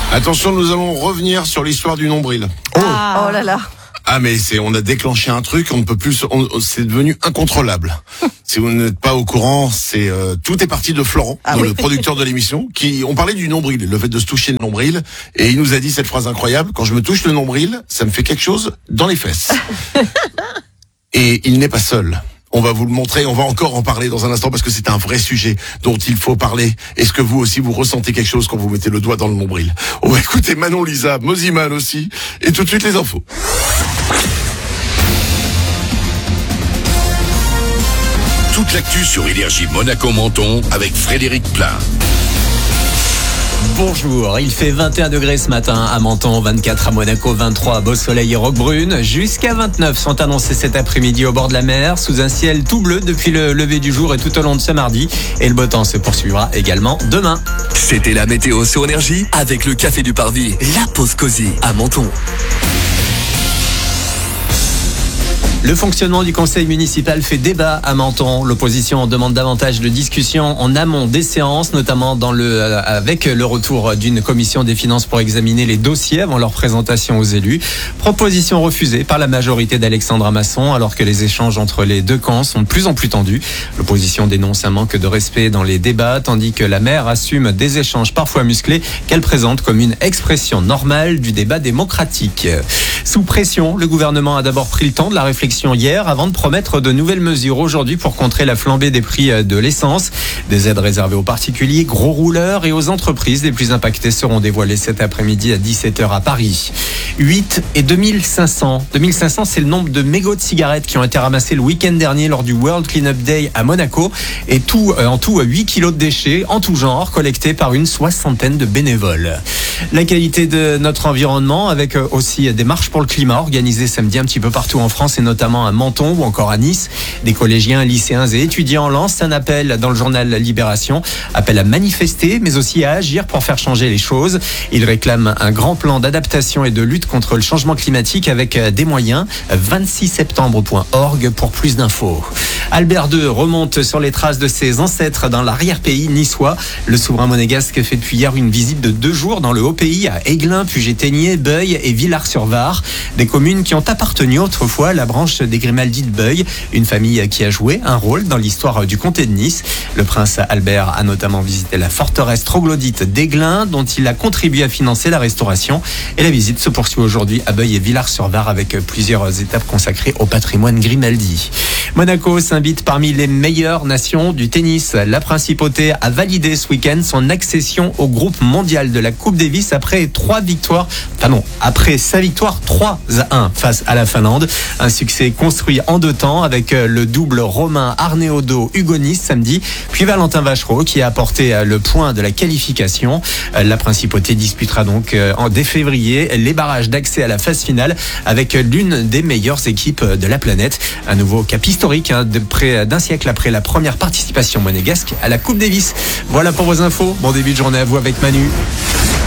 Attention, nous allons revenir sur l'histoire du nombril. Oh là là. Ah mais on a déclenché un truc, on ne peut plus, c'est devenu incontrôlable. Si vous n'êtes pas au courant, tout est parti de Florent, le producteur de l'émission, on parlait du nombril, le fait de se toucher le nombril, et il nous a dit cette phrase incroyable: quand je me touche le nombril, ça me fait quelque chose dans les fesses. Et il n'est pas seul. On va vous le montrer, on va encore en parler dans un instant parce que c'est un vrai sujet dont il faut parler. Est-ce que vous aussi vous ressentez quelque chose quand vous mettez le doigt dans le nombril? On va écouter Manon Lisa, Moziman aussi, et tout de suite les infos. Toute l'actu sur Énergie Monaco Menton avec Frédéric Plin. Bonjour, il fait 21 degrés ce matin à Menton, 24 à Monaco, 23 à Beau-Soleil et Roquebrune. Jusqu'à 29 sont annoncés cet après-midi au bord de la mer, sous un ciel tout bleu depuis le lever du jour et tout au long de ce mardi. Et le beau temps se poursuivra également demain. C'était la météo sur Énergie avec le Café du Parvis, la pause cosy à Menton. Le fonctionnement du conseil municipal fait débat à Menton. L'opposition demande davantage de discussions en amont des séances, notamment avec le retour d'une commission des finances pour examiner les dossiers avant leur présentation aux élus. Proposition refusée par la majorité d'Alexandra Masson, alors que les échanges entre les deux camps sont de plus en plus tendus. L'opposition dénonce un manque de respect dans les débats, tandis que la maire assume des échanges parfois musclés qu'elle présente comme une expression normale du débat démocratique. Sous pression, le gouvernement a d'abord pris le temps de la réflexion hier avant de promettre de nouvelles mesures aujourd'hui pour contrer la flambée des prix de l'essence. Des aides réservées aux particuliers, gros rouleurs et aux entreprises les plus impactées seront dévoilées cet après-midi à 17h à Paris. 8 et 2500. 2500, c'est le nombre de mégots de cigarettes qui ont été ramassés le week-end dernier lors du World Cleanup Day à Monaco. Et en tout 8 kilos de déchets en tout genre collectés par une 60aine de bénévoles. La qualité de notre environnement avec aussi des marches pour le climat organisées samedi un petit peu partout en France et notamment à Menton ou encore à Nice. Des collégiens, lycéens et étudiants lancent un appel dans le journal Libération. Appel à manifester mais aussi à agir pour faire changer les choses. Ils réclament un grand plan d'adaptation et de lutte contre le changement climatique avec des moyens. 26septembre.org pour plus d'infos. Albert II remonte sur les traces de ses ancêtres dans l'arrière-pays niçois. Le souverain monégasque fait depuis hier une visite de 2 jours dans le Haut-Pays à Aiglun, Puget-Théniers, Beuil et Villars-sur-Var. Des communes qui ont appartenu autrefois à la branche des Grimaldi de Beuil, une famille qui a joué un rôle dans l'histoire du comté de Nice. Le prince Albert a notamment visité la forteresse troglodyte d'Aiglun, dont il a contribué à financer la restauration. Et la visite se poursuit aujourd'hui à Beuil et Villars-sur-Var avec plusieurs étapes consacrées au patrimoine Grimaldi. Monaco s'invite parmi les meilleures nations du tennis. La principauté a validé ce week-end son accession au groupe mondial de la Coupe Davis après sa victoire 3-1 face à la Finlande. Un succès construit en 2 temps avec le double Romain Arneaudo-Hugonis samedi, puis Valentin Vachereau qui a apporté le point de la qualification. La principauté disputera donc dès février les barrages d'accès à la phase finale avec l'une des meilleures équipes de la planète. Un nouveau cap historique de près d'un siècle après la première participation monégasque à la Coupe Davis. Voilà pour vos infos. Bon début de journée à vous avec Manu.